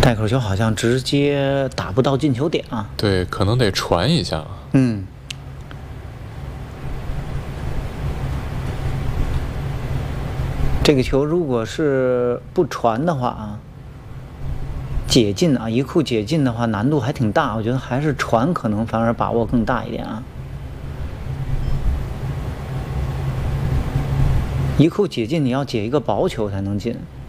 带口球好像直接打不到进球点啊。 对，可能得传一下。 嗯。这个球如果是不传的话啊，解禁啊，一库解禁的话难度还挺大，我觉得还是传可能反而把握更大一点啊。一库解禁你要解一个薄球才能进。